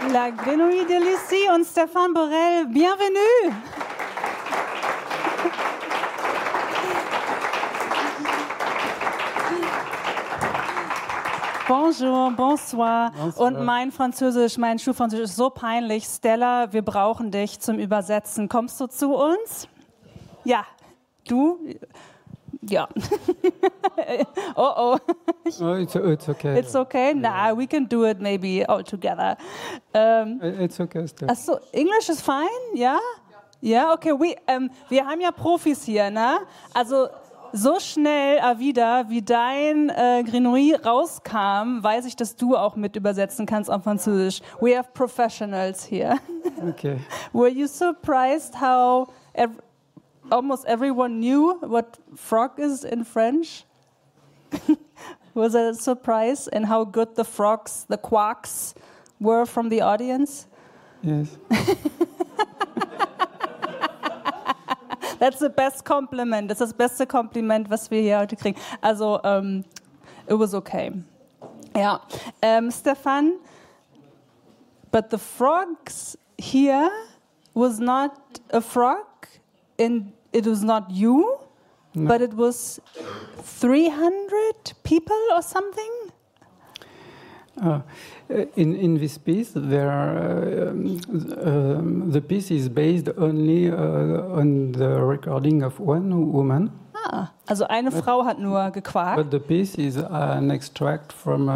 La Grenouille de Lucie und Stéphane Borel, bienvenue. Bonjour, bonsoir. Und mein Schulfranzösisch ist so peinlich. Stella, wir brauchen dich zum Übersetzen. Kommst du zu uns? Ja. Du? Ja. Oh. Oh, it's okay. It's okay? Nah, we can do it maybe all together. It's okay, Stella. Achso, English is fine? Ja? Ja, okay. Wir haben ja Profis hier, ne? Also so schnell, Avida, wie dein Grenouille rauskam, weiß ich, dass du auch mit übersetzen kannst auf Französisch. We have professionals here. Okay. Were you surprised how almost everyone knew what frog is in French? Was it a surprise? And how good the frogs, the quacks, were from the audience? Yes. That's the best compliment. Das ist das beste Kompliment, was wir hier heute kriegen. Also, it was okay. Ja. Stefan, but the frogs here was not a frog, and it was not you, No. but it was 300 people or something? In this piece, the piece is based only on the recording of one woman. Also eine Frau hat nur gequakt. But the piece is an excerpt from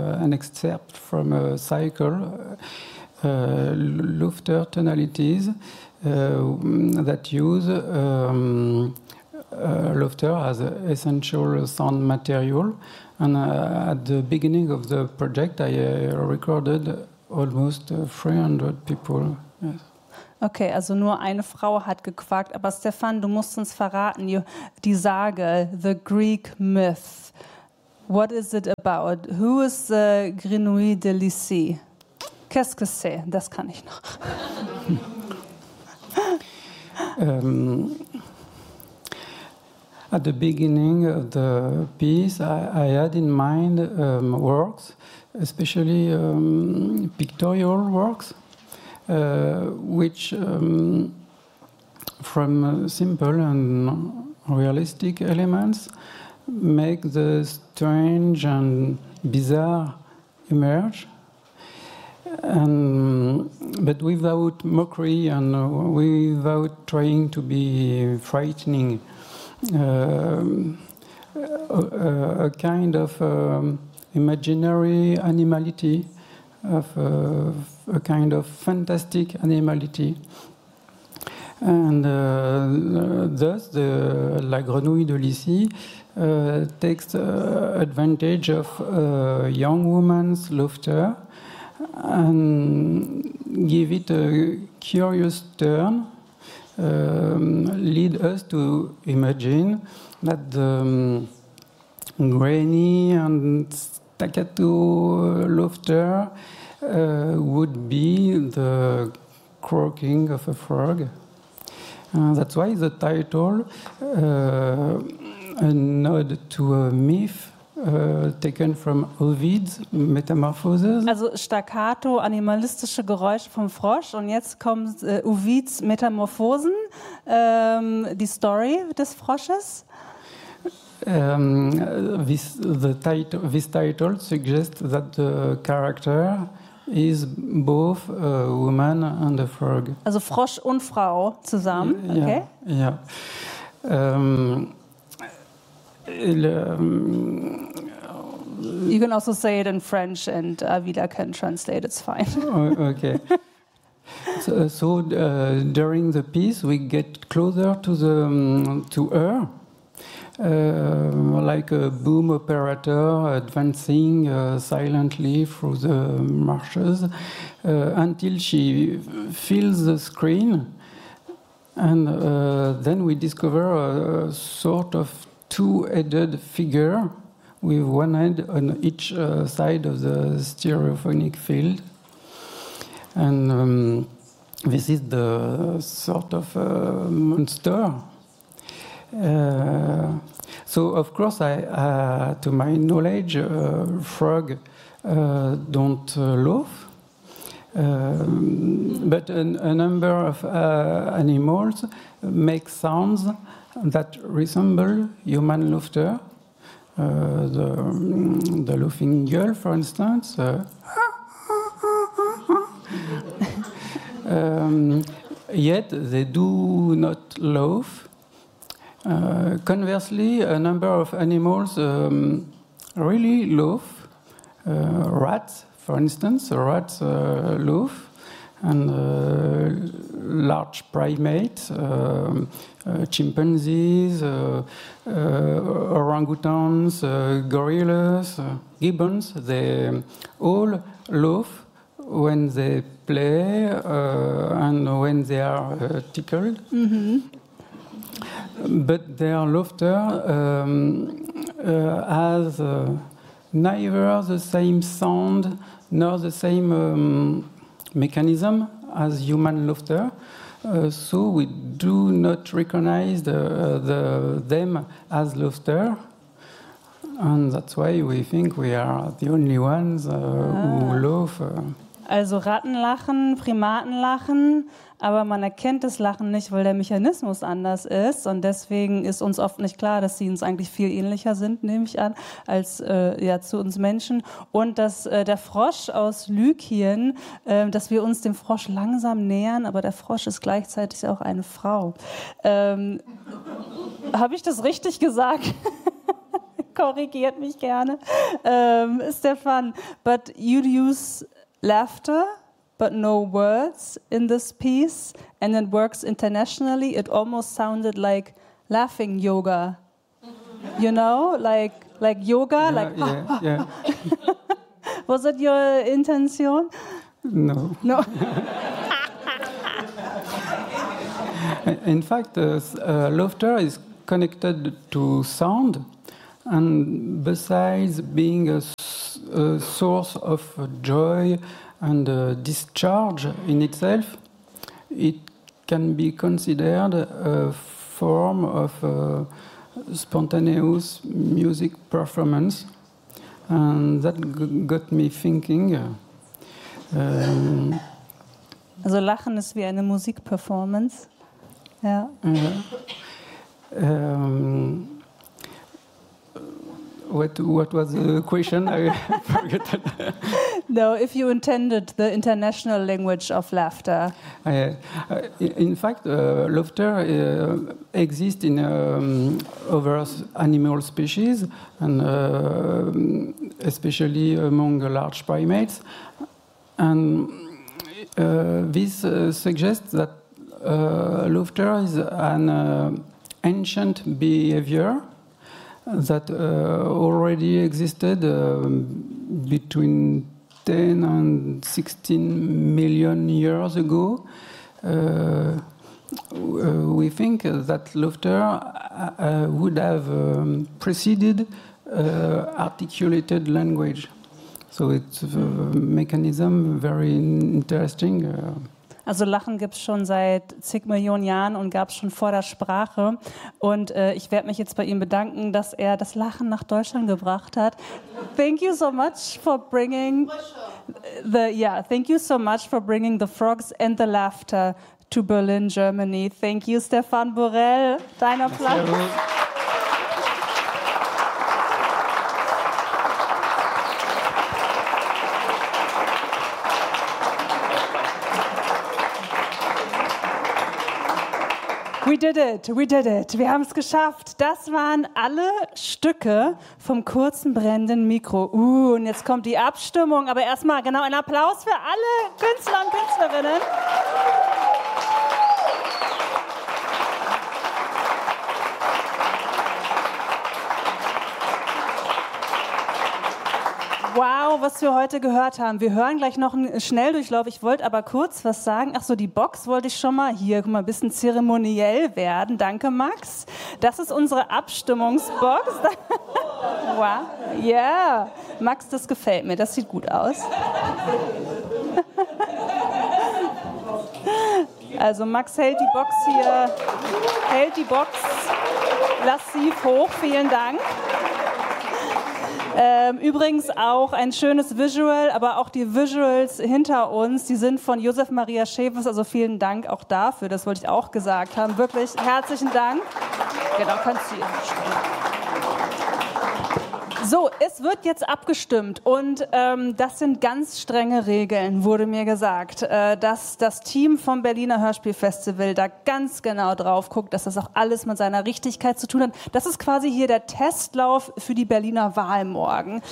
a cycle, Lufter tonalities that use Lufter as essential sound material. And at the beginning of the project, I recorded almost 300 people. Yes. Okay, also nur eine Frau hat gequakt. Aber Stefan, du musst uns verraten, die Sage, the Greek myth. What is it about? Who is the Grenouille de Lucie? Qu'est-ce que c'est? Das kann ich noch. At the beginning of the piece, I had in mind works, especially pictorial works, which, from simple and realistic elements, make the strange and bizarre emerge, but without mockery and without trying to be frightening. A kind of imaginary animality, of a kind of fantastic animality. And thus, La Grenouille de Lucie takes advantage of a young woman's laughter and give it a curious turn. Lead us to imagine that the grainy and staccato laughter would be the croaking of a frog. That's why the title, a nod to a myth taken from Ovid's Metamorphoses. Also staccato, animalistische Geräusche vom Frosch. Und jetzt kommt Ovids Metamorphosen, die Story des Frosches. This title suggests that the character is both a woman and a frog. Also Frosch und Frau zusammen, okay? Yeah. You can also say it in French, and Avida can translate. It's fine. Okay. So during the piece, we get closer to her, like a boom operator advancing silently through the marshes until she fills the screen, and then we discover a sort of two-headed figure with one head on each side of the stereophonic field. And this is the sort of monster. So, of course, to my knowledge, frog don't laugh. But a number of animals make sounds that resemble human laughter. The laughing gull, for instance. Yet they do not laugh. Conversely, a number of animals really laugh. Rats, for instance, rats laugh, and large primates, chimpanzees, orangutans, gorillas, gibbons, they all laugh when they play and when they are tickled. Mm-hmm. But their laughter has neither the same sound nor the same mechanism as human laughter. So we do not recognize them as laughter. And that's why we think we are the only ones who laugh. Also Ratten lachen, Primaten lachen, aber man erkennt das Lachen nicht, weil der Mechanismus anders ist. Und deswegen ist uns oft nicht klar, dass sie uns eigentlich viel ähnlicher sind, nehme ich an, als zu uns Menschen. Und dass der Frosch aus Lykien, dass wir uns dem Frosch langsam nähern, aber der Frosch ist gleichzeitig auch eine Frau. Habe ich das richtig gesagt? Korrigiert mich gerne. Stefan, but you use laughter, but no words in this piece, and it works internationally. It almost sounded like laughing yoga, you know, like yoga, yeah. Was it your intention? No. In fact, laughter is connected to sound, and besides being a source of joy and discharge in itself, it can be considered a form of spontaneous music performance. And that got me thinking. Also Lachen ist wie eine Musikperformance. Ja. What was the question? I forgot. No, if you intended the international language of laughter. In fact, laughter exists in other animal species, and especially among large primates. And this suggests that laughter is an ancient behavior that already existed between 10 and 16 million years ago. We think that laughter would have preceded articulated language. So it's a mechanism very interesting. Also Lachen gibt es schon seit zig Millionen Jahren und gab es schon vor der Sprache. Und ich werde mich jetzt bei ihm bedanken, dass er das Lachen nach Deutschland gebracht hat. Thank you so much for bringing the frogs and the laughter to Berlin, Germany. Thank you, Stefan Borel. Dein Applaus. We did it. Wir haben es geschafft. Das waren alle Stücke vom kurzen brennenden Mikro. Und jetzt kommt die Abstimmung. Aber erstmal genau ein Applaus für alle Künstler und Künstlerinnen. Wow, was wir heute gehört haben. Wir hören gleich noch einen Schnelldurchlauf. Ich wollte aber kurz was sagen. Ach so, die Box wollte ich schon mal. Hier, guck mal, ein bisschen zeremoniell werden. Danke, Max. Das ist unsere Abstimmungsbox. Wow, ja. Yeah. Max, das gefällt mir. Das sieht gut aus. Also Max hält die Box lassiv hoch. Vielen Dank. Übrigens auch ein schönes Visual, aber auch die Visuals hinter uns, die sind von Josef Maria Schäfers, also vielen Dank auch dafür, das wollte ich auch gesagt haben. Wirklich herzlichen Dank. Genau, kannst du hier stehen. So, es wird jetzt abgestimmt und das sind ganz strenge Regeln, wurde mir gesagt, dass das Team vom Berliner Hörspielfestival da ganz genau drauf guckt, dass das auch alles mit seiner Richtigkeit zu tun hat. Das ist quasi hier der Testlauf für die Berliner Wahl morgen.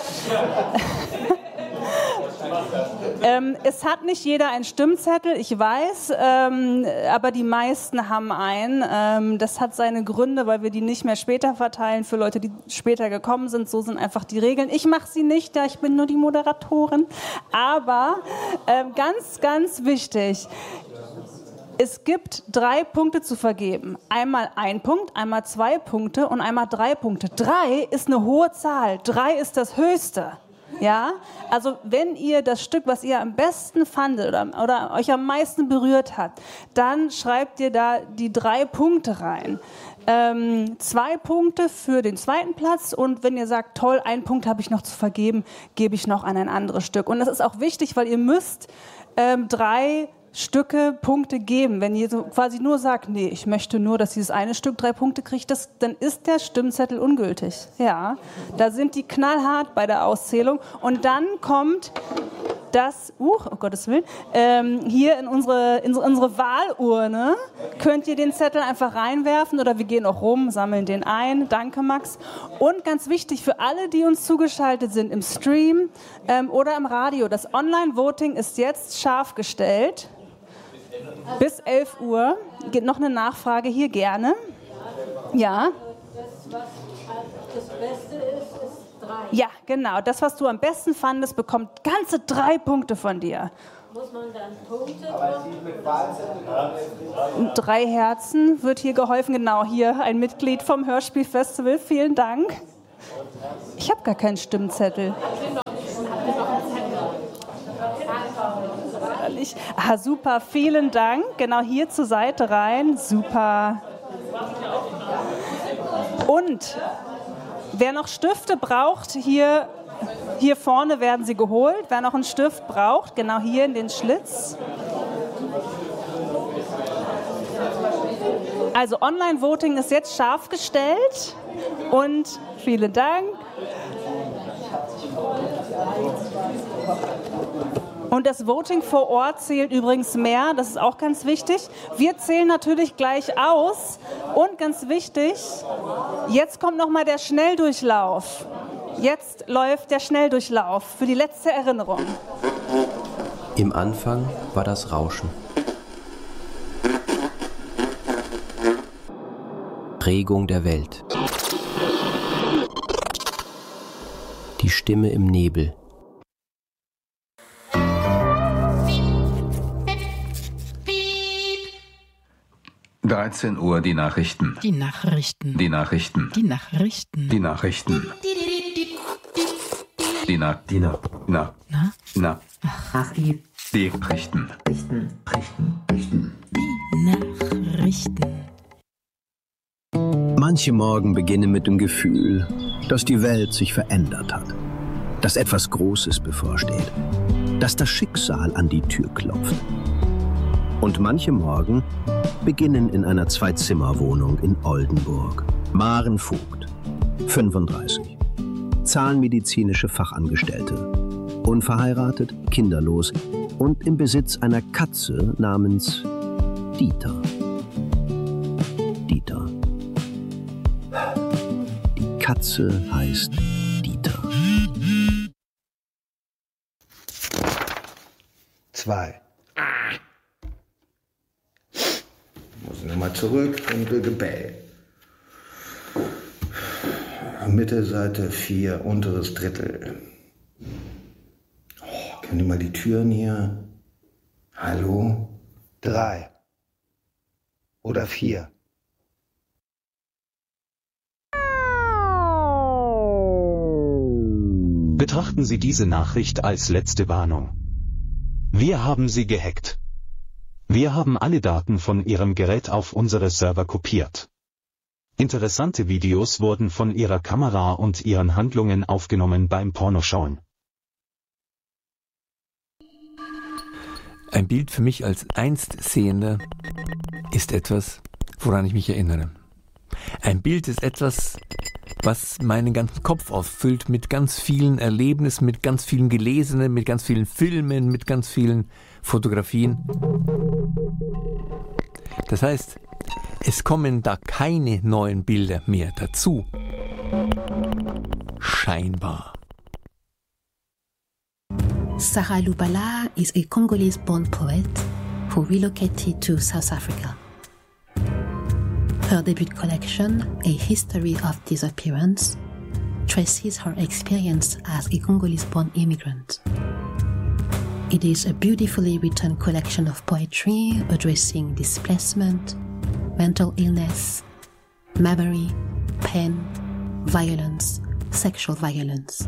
Es hat nicht jeder einen Stimmzettel, ich weiß, aber die meisten haben einen. Das hat seine Gründe, weil wir die nicht mehr später verteilen für Leute, die später gekommen sind. So sind einfach die Regeln. Ich mache sie nicht, ja, ich bin nur die Moderatorin. Aber ganz, ganz wichtig, es gibt 3 Punkte zu vergeben. Einmal 1 Punkt, einmal 2 Punkte und einmal 3 Punkte. 3 ist eine hohe Zahl, 3 ist das Höchste. Ja, also wenn ihr das Stück, was ihr am besten fandet oder euch am meisten berührt hat, dann schreibt ihr da die 3 Punkte rein. 2 Punkte für den 2. Platz und wenn ihr sagt, toll, 1 Punkt habe ich noch zu vergeben, gebe ich noch an ein anderes Stück. Und das ist auch wichtig, weil ihr müsst 3 Stücke Punkte geben. Wenn ihr so quasi nur sagt, nee, ich möchte nur, dass dieses eine Stück 3 Punkte kriegt, dann ist der Stimmzettel ungültig. Ja, da sind die knallhart bei der Auszählung. Und dann kommt das, oh Gottes Willen, hier in unsere Wahlurne könnt ihr den Zettel einfach reinwerfen oder wir gehen auch rum, sammeln den ein. Danke, Max. Und ganz wichtig für alle, die uns zugeschaltet sind im Stream oder im Radio, das Online-Voting ist jetzt scharf gestellt. Bis 11 Uhr. Geht noch eine Nachfrage hier, gerne. Ja. Das Beste ist 3. Ja, genau. Das, was du am besten fandest, bekommt ganze 3 Punkte von dir. Muss man dann Punkte machen? 3 Herzen wird hier geholfen. Genau, hier ein Mitglied vom Hörspielfestival. Vielen Dank. Ich habe gar keinen Stimmzettel. Ah, super, vielen Dank. Genau hier zur Seite rein. Super. Und wer noch Stifte braucht, hier vorne werden sie geholt. Wer noch einen Stift braucht, genau hier in den Schlitz. Also Online-Voting ist jetzt scharf gestellt. Und vielen Dank. Und das Voting vor Ort zählt übrigens mehr, das ist auch ganz wichtig. Wir zählen natürlich gleich aus. Und ganz wichtig, jetzt kommt nochmal der Schnelldurchlauf. Jetzt läuft der Schnelldurchlauf für die letzte Erinnerung. Im Anfang war das Rauschen. Prägung der Welt. Die Stimme im Nebel. 13 Uhr, die Nachrichten. Die Nachrichten. Die Nachrichten. Die Nachrichten. Die Nachrichten. Die Nachrichten. Nachrichten. Manche Morgen beginnen mit dem Gefühl, dass die Welt sich verändert hat, dass etwas Großes bevorsteht, dass das Schicksal an die Tür klopft. Und manche Morgen beginnen in einer 2-Zimmer-Wohnung in Oldenburg. Maren Vogt, 35, zahnmedizinische Fachangestellte, unverheiratet, kinderlos und im Besitz einer Katze namens Dieter. Dieter. Die Katze heißt Dieter. 2. Muss nochmal zurück und Gebell. Mitte Seite 4, unteres Drittel. Oh, kennt ihr mal die Türen hier? Hallo? 3. Oder 4. Betrachten Sie diese Nachricht als letzte Warnung. Wir haben Sie gehackt. Wir haben alle Daten von Ihrem Gerät auf unsere Server kopiert. Interessante Videos wurden von ihrer Kamera und ihren Handlungen aufgenommen beim Pornoschauen. Ein Bild für mich als Einstsehender ist etwas, woran ich mich erinnere. Ein Bild ist etwas, was meinen ganzen Kopf auffüllt mit ganz vielen Erlebnissen, mit ganz vielen Gelesenen, mit ganz vielen Filmen, mit ganz vielen Fotografien. Das heißt, es kommen da keine neuen Bilder mehr dazu. Scheinbar. Sarah Lubala is a Congolese-born poet who relocated to South Africa. Her debut collection, A History of Disappearance, traces her experience as a Congolese-born immigrant. It is a beautifully written collection of poetry addressing displacement, mental illness, memory, pain, violence, sexual violence.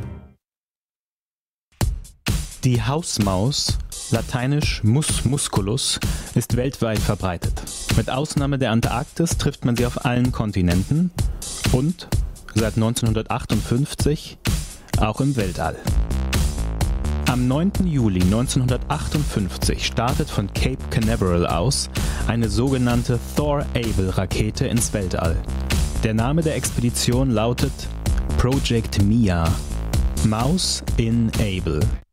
Die Hausmaus, lateinisch Mus musculus, ist weltweit verbreitet. Mit Ausnahme der Antarktis trifft man sie auf allen Kontinenten und, seit 1958, auch im Weltall. Am 9. Juli 1958 startet von Cape Canaveral aus eine sogenannte Thor-Able-Rakete ins Weltall. Der Name der Expedition lautet Project Mia, Maus in Able.